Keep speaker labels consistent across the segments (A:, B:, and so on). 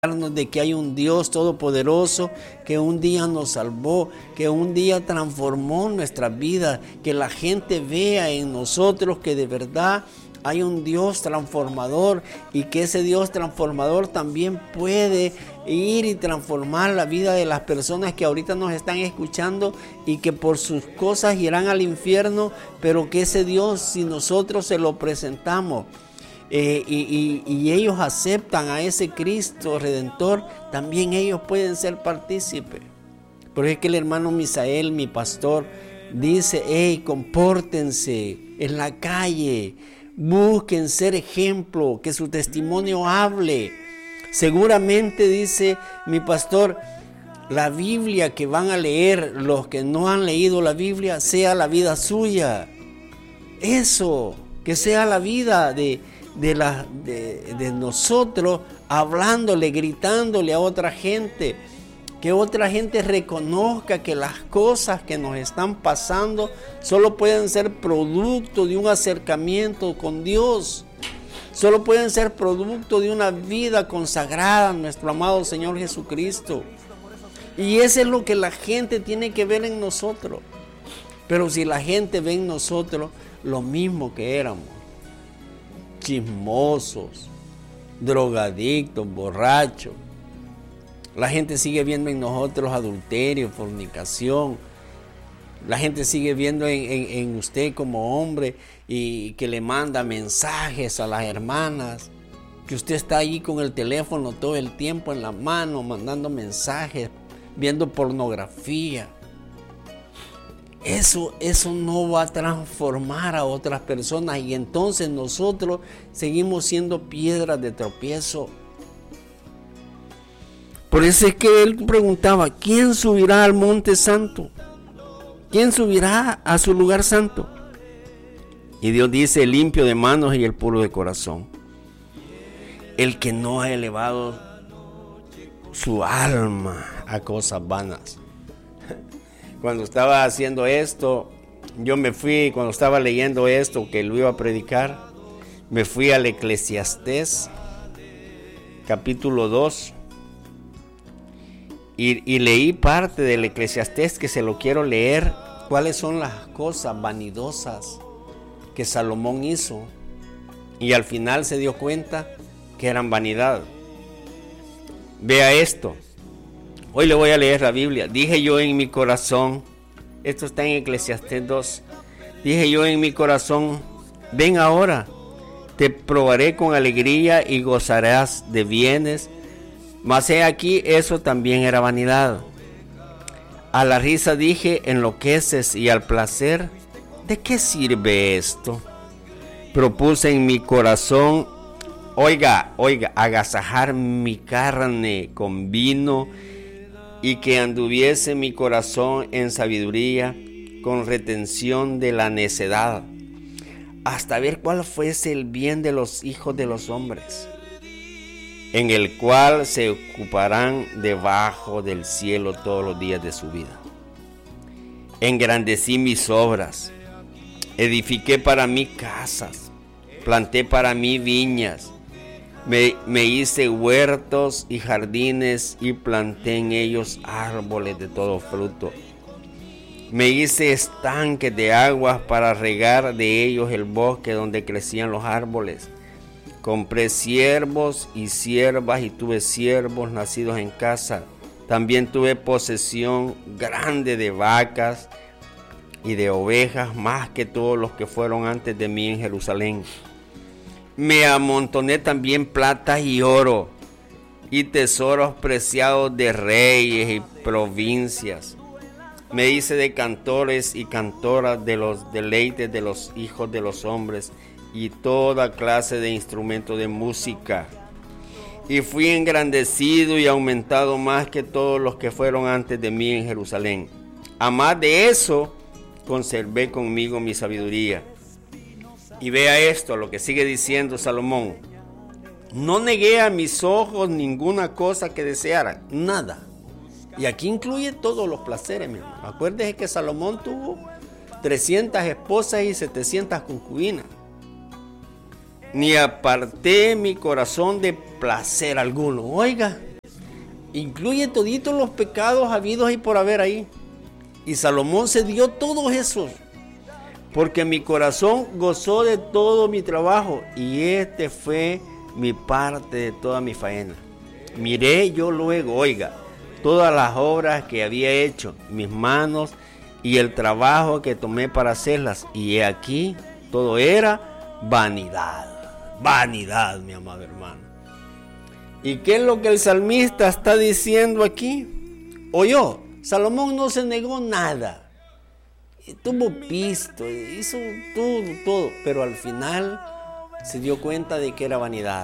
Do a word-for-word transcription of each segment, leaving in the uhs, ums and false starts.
A: De que hay un Dios todopoderoso que un día nos salvó, que un día transformó nuestras vidas, que la gente vea en nosotros que de verdad hay un Dios transformador y que ese Dios transformador también puede ir y transformar la vida de las personas que ahorita nos están escuchando y que por sus cosas irán al infierno, pero que ese Dios, si nosotros se lo presentamos, Eh, y, y, y ellos aceptan a ese Cristo Redentor, también ellos pueden ser partícipes. Porque es que el hermano Misael, mi pastor, dice, hey, compórtense en la calle, busquen ser ejemplo, que su testimonio hable. Seguramente, dice mi pastor, la Biblia que van a leer, los que no han leído la Biblia, sea la vida suya. Eso, que sea la vida de De, la, de, de nosotros, hablándole, gritándole a otra gente, que otra gente reconozca que las cosas que nos están pasando solo pueden ser producto de un acercamiento con Dios, solo pueden ser producto de una vida consagrada a nuestro amado Señor Jesucristo. Y eso es lo que la gente tiene que ver en nosotros. Pero si la gente ve en nosotros lo mismo que éramos, chismosos, drogadictos, borrachos, la gente sigue viendo en nosotros adulterio, fornicación, la gente sigue viendo en, en, en usted como hombre y que le manda mensajes a las hermanas, que usted está ahí con el teléfono todo el tiempo en la mano, mandando mensajes, viendo pornografía. Eso, eso no va a transformar a otras personas y entonces nosotros seguimos siendo piedras de tropiezo. Por eso es que él preguntaba, ¿quién subirá al monte santo? ¿Quién subirá a su lugar santo? Y Dios dice, el limpio de manos y el puro de corazón. El que no ha elevado su alma a cosas vanas. Cuando estaba haciendo esto, yo me fui, cuando estaba leyendo esto, que lo iba a predicar, me fui al Eclesiastés, capítulo dos, y, y leí parte del Eclesiastés que se lo quiero leer, cuáles son las cosas vanidosas que Salomón hizo, y al final se dio cuenta que eran vanidad. Vea esto. Hoy le voy a leer la Biblia. Dije yo en mi corazón, esto está en Eclesiastés dos, dije yo en mi corazón, ven ahora, te probaré con alegría y gozarás de bienes, mas he aquí, eso también era vanidad. A la risa dije, enloqueces, y al placer, ¿de qué sirve esto? Propuse en mi corazón, oiga, oiga, agasajar mi carne con vino, y que anduviese mi corazón en sabiduría, con retención de la necedad, hasta ver cuál fuese el bien de los hijos de los hombres, en el cual se ocuparán debajo del cielo todos los días de su vida. Engrandecí mis obras, edifiqué para mí casas, planté para mí viñas, Me, me hice huertos y jardines y planté en ellos árboles de todo fruto. Me hice estanques de aguas para regar de ellos el bosque donde crecían los árboles. Compré siervos y siervas y tuve siervos nacidos en casa. También tuve posesión grande de vacas y de ovejas, más que todos los que fueron antes de mí en Jerusalén. Me amontoné también plata y oro y tesoros preciados de reyes y provincias. Me hice de cantores y cantoras de los deleites de los hijos de los hombres y toda clase de instrumentos de música. Y fui engrandecido y aumentado más que todos los que fueron antes de mí en Jerusalén. A más de eso, conservé conmigo mi sabiduría. Y vea esto, lo que sigue diciendo Salomón. No negué a mis ojos ninguna cosa que deseara, nada. Y aquí incluye todos los placeres, mi hermano. Acuérdese que Salomón tuvo trescientas esposas y setecientas concubinas. Ni aparté mi corazón de placer alguno. Oiga, Incluye toditos los pecados habidos y por haber ahí. Y Salomón se dio todos esos. Porque mi corazón gozó de todo mi trabajo y este fue mi parte de toda mi faena. Miré yo luego, oiga, todas las obras que había hecho, mis manos y el trabajo que tomé para hacerlas. Y he aquí, todo era vanidad. Vanidad, mi amado hermano. ¿Y qué es lo que el salmista está diciendo aquí? Oyó, Salomón no se negó nada. Tuvo pisto, hizo todo, todo, pero al final se dio cuenta de que era vanidad.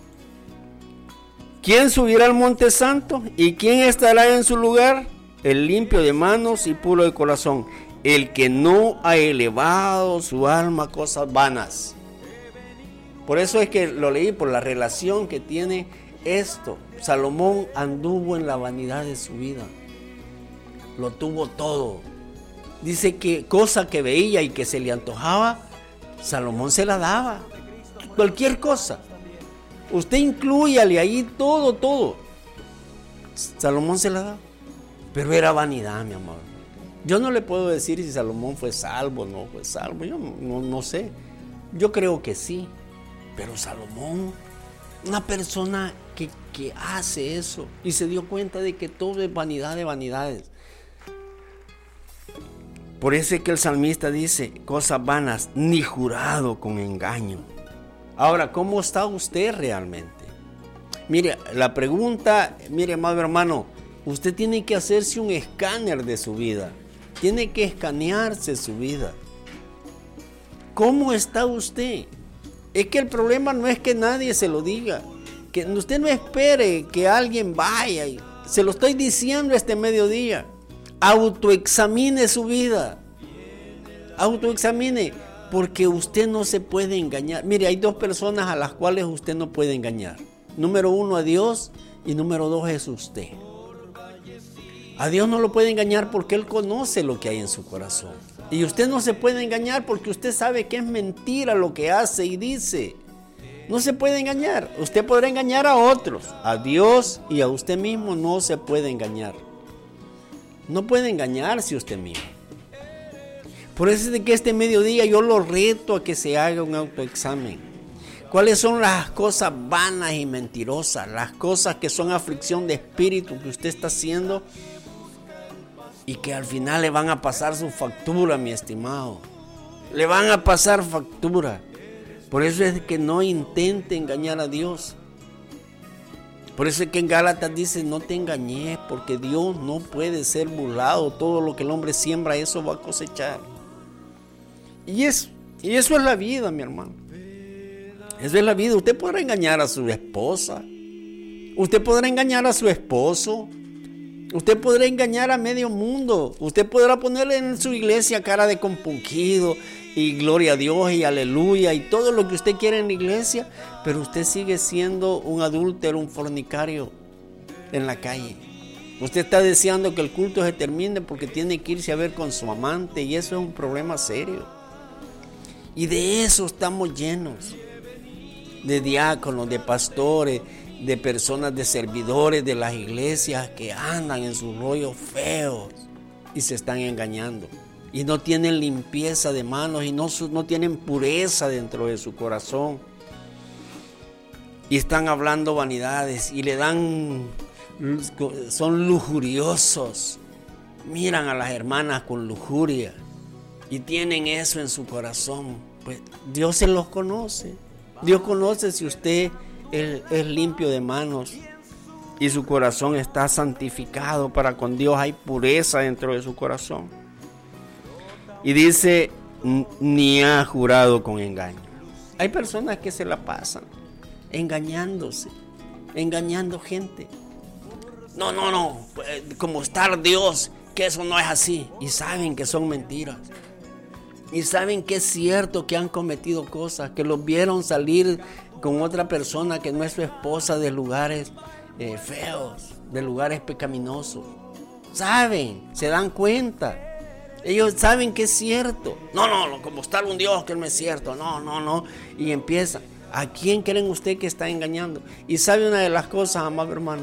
A: ¿Quién subirá al monte santo? ¿Y quién estará en su lugar? El limpio de manos y puro de corazón, el que no ha elevado su alma a cosas vanas. Por eso es que lo leí, por la relación que tiene esto. Salomón anduvo en la vanidad de su vida. Lo tuvo todo. Dice que cosa que veía y que se le antojaba, Salomón se la daba. Cualquier cosa. Usted inclúyale ahí todo, todo. Salomón se la daba. Pero era vanidad, mi amor. Yo no le puedo decir si Salomón fue salvo o no fue salvo. Yo no, no sé. Yo creo que sí. Pero Salomón, una persona que, que hace eso y se dio cuenta de que todo es vanidad de vanidades. Por eso es que el salmista dice, cosas vanas, ni jurado con engaño. Ahora, ¿cómo está usted realmente? Mire, la pregunta, mire, amado hermano, usted tiene que hacerse un escáner de su vida. Tiene que escanearse su vida. ¿Cómo está usted? Es que el problema no es que nadie se lo diga. Que usted no espere que alguien vaya. Y se lo estoy diciendo este mediodía. Autoexamine su vida. Autoexamine. Porque usted no se puede engañar. Mire, hay dos personas a las cuales usted no puede engañar. Número uno, a Dios. Y número dos, es usted. A Dios no lo puede engañar porque Él conoce lo que hay en su corazón. Y usted no se puede engañar porque usted sabe que es mentira lo que hace y dice. No se puede engañar. Usted podrá engañar a otros. A Dios y a usted mismo no se puede engañar. No puede engañarse usted mismo. Por eso es de que este mediodía yo lo reto a que se haga un autoexamen. ¿Cuáles son las cosas vanas y mentirosas? Las cosas que son aflicción de espíritu que usted está haciendo y que al final le van a pasar su factura, mi estimado. Le van a pasar factura. Por eso es que no intente engañar a Dios. Por eso es que en Gálatas dice, no te engañes, porque Dios no puede ser burlado. Todo lo que el hombre siembra, eso va a cosechar. Y eso, y eso es la vida, mi hermano. Eso es la vida. Usted podrá engañar a su esposa. Usted podrá engañar a su esposo. Usted podrá engañar a medio mundo. Usted podrá ponerle en su iglesia cara de compungido y gloria a Dios y aleluya y todo lo que usted quiera en la iglesia, pero usted sigue siendo un adúltero, un fornicario en la calle. Usted está deseando que el culto se termine porque tiene que irse a ver con su amante y eso es un problema serio. Y de eso estamos llenos. De diáconos, de pastores, de personas, de servidores de las iglesias que andan en sus rollos feos y se están engañando. Y no tienen limpieza de manos y no, no tienen pureza dentro de su corazón. Y están hablando vanidades y le dan, son lujuriosos. Miran a las hermanas con lujuria y tienen eso en su corazón. Pues Dios se los conoce. Dios conoce si usted es, es limpio de manos y su corazón está santificado para con Dios. Hay pureza dentro de su corazón. Y dice, ni ha jurado con engaño. Hay personas que se la pasan engañándose, engañando gente. No, no, no, como estar Dios, que eso no es así. Y saben que son mentiras. Y saben que es cierto que han cometido cosas, que los vieron salir con otra persona que no es su esposa de lugares eh, feos, de lugares pecaminosos. Saben, se dan cuenta. Ellos saben que es cierto. No, no, como estar un Dios que no es cierto. No, no, no. Y empiezan. ¿A quién creen usted que está engañando? Y sabe una de las cosas, amado hermano,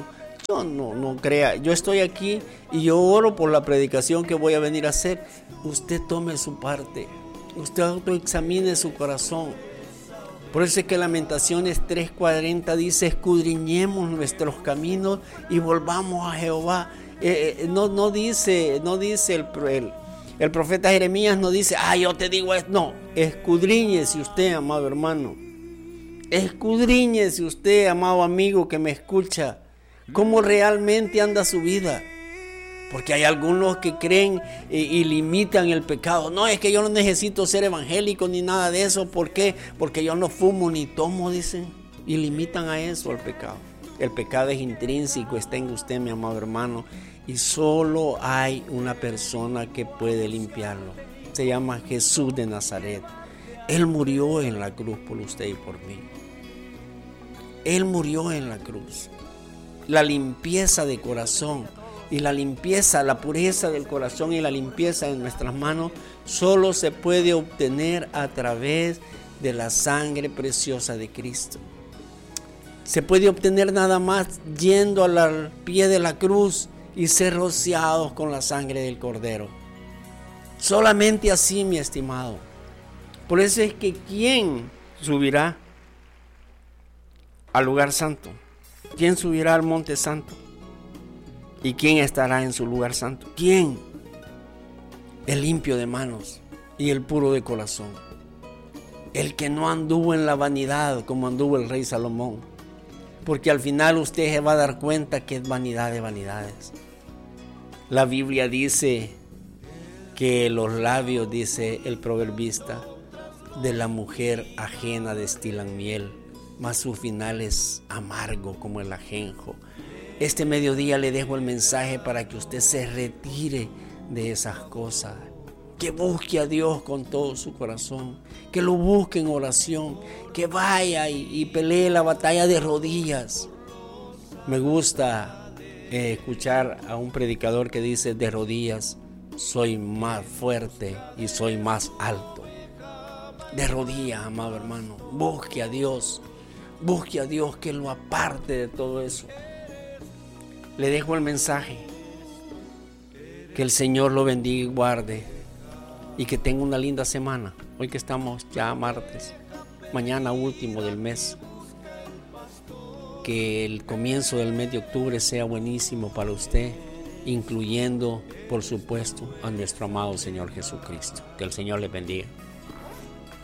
A: Yo no, no crea, yo estoy aquí y yo oro por la predicación que voy a venir a hacer. Usted tome su parte, usted autoexamine su corazón. Por eso es que Lamentaciones tres cuarenta dice: escudriñemos nuestros caminos y volvamos a Jehová. Eh, eh, no, no dice, no dice el, el, el profeta Jeremías, no dice, ah, yo te digo esto. No, escudriñese usted, amado hermano. Escudriñese usted, amado amigo que me escucha, cómo realmente anda su vida. Porque hay algunos que creen y, y limitan el pecado. No, es que yo no necesito ser evangélico ni nada de eso. ¿Por qué? Porque yo no fumo ni tomo, dicen. Y limitan a eso el pecado. El pecado es intrínseco, está en usted, mi amado hermano. Y solo hay una persona que puede limpiarlo. Se llama Jesús de Nazaret. Él murió en la cruz por usted y por mí. Él murió en la cruz. La limpieza de corazón y la limpieza, la pureza del corazón y la limpieza de nuestras manos solo se puede obtener a través de la sangre preciosa de Cristo. Se puede obtener nada más yendo al pie de la cruz y ser rociados con la sangre del Cordero. Solamente así, mi estimado. Por eso es que ¿quién subirá al lugar santo? ¿Quién subirá al monte santo? ¿Y quién estará en su lugar santo? ¿Quién? El limpio de manos y el puro de corazón. El que no anduvo en la vanidad como anduvo el rey Salomón. Porque al final usted se va a dar cuenta que es vanidad de vanidades. La Biblia dice que los labios, dice el proverbista, de la mujer ajena destilan miel, mas su final es amargo como el ajenjo. Este mediodía le dejo el mensaje para que usted se retire de esas cosas, que busque a Dios con todo su corazón, que lo busque en oración, que vaya y, y pelee la batalla de rodillas. Me gusta eh, escuchar a un predicador que dice: de rodillas soy más fuerte y soy más alto. De rodillas, amado hermano, busque a Dios, busque a Dios que lo aparte de todo eso. Le dejo el mensaje. Que el Señor lo bendiga y guarde. Y que tenga una linda semana. Hoy que estamos ya martes. Mañana último del mes. Que el comienzo del mes de octubre sea buenísimo para usted. Incluyendo, por supuesto, a nuestro amado Señor Jesucristo. Que el Señor le bendiga.